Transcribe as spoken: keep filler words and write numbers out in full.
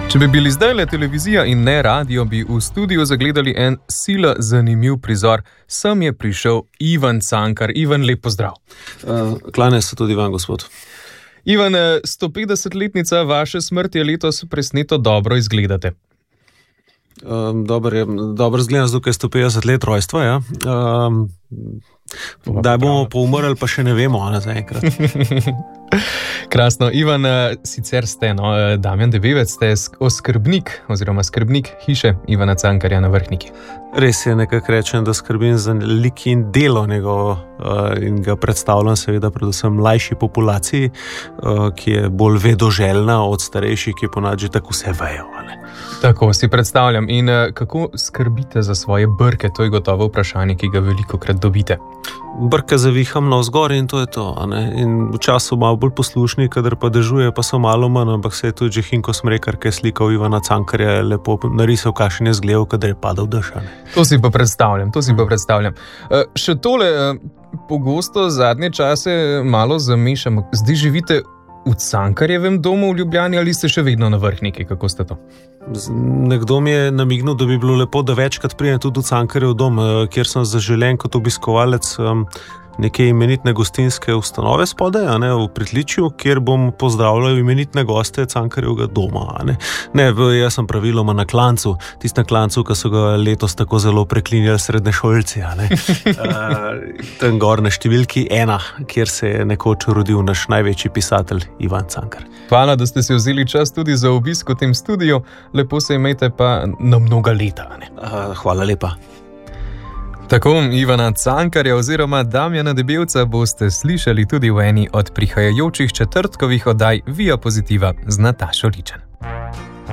Če bi bili zdaj le televizija in ne radio, bi v studiu zagledali en sila zanimiv prizor. Sem je prišel Ivan Cankar. Ivan, lep pozdrav. Uh, Klanja se tudi vam, gospod. Ivan, sto petdesetletnica vaše smrti je letos presneto dobro izgledate. Um, dobro, je, dobro zgledam, zato je sto petdeset let rojstva, ja. Um, da bomo poumrli, pa še ne vemo, ne, zaenkrat. Krasno. Ivan, sicer ste, no, Damjan Debevec, ste oskrbnik oziroma skrbnik hiše Ivana Cankarja na Vrhniki. Res je, nekako rečem, da skrbim za lik in delo njegovo uh, in ga predstavljam seveda predvsem mlajši populaciji, uh, ki je bolj vedoželjna od starejših, ki ponad že tako vse vejo. Ne? Tako si predstavljam. In uh, kako skrbite za svoje brke? To je gotovo vprašanje, ki ga velikokrat dobite. Brke zaviham navzgor in to je to. Ne? In v času malo bolj poslušni, kadar pa dežuje, pa so malo manj, ampak se je tudi že Hinko Smrekar, ki je slikal Ivana Cankarja, lepo narisal, kakšen je zgledal, kadar je padal dež. To si pa predstavljam, to si pa predstavljam. Uh, še tole, uh, pogosto zadnje čase malo zamešam. Zdaj živite v Cankarjevem domu v Ljubljani ali ste še vedno na Vrhniki? Kako ste to? Nekdo mi je namignil, da bi bilo lepo, da večkrat pridem tudi v Cankarjev dom, kjer sem zaželen kot obiskovalec um, neke imenitne gostinske ustanove spodaj, a ne, v Pritličju, kjer bom pozdravljal imenitne goste Cankarjevega doma. A ne. Ne, jaz sem praviloma na Klancu, tist na Klancu, ki so ga letos tako zelo preklinjali srednješolci. A ne. uh, tam gor na številki ena, kjer se je nekoč rodil naš največji pisatelj Ivan Cankar. Hvala, da ste si vzeli čas tudi za obisk v tem studiu. Lepo se imejte pa na mnoga leta. Ne? Uh, hvala lepa. Tako Ivana Cankarja oziroma Damjana Debevca boste slišali tudi v eni od prihajajočih četrtkovih oddaj Via Pozitiva z Natašo Ličen.